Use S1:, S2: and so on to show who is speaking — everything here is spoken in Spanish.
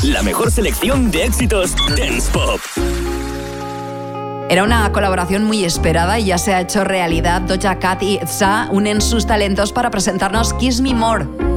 S1: la mejor selección de éxitos Dance Pop.
S2: Era una colaboración muy esperada y ya se ha hecho realidad. Doja Cat y Itza unen sus talentos para presentarnos Kiss Me More.